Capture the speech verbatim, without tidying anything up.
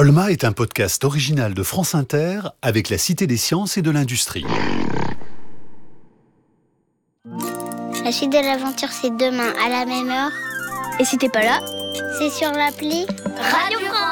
Olma est un podcast original de France Inter avec la Cité des sciences et de l'industrie. La suite de l'aventure, c'est demain à la même heure. Et si t'es pas là, c'est sur l'appli Radio France.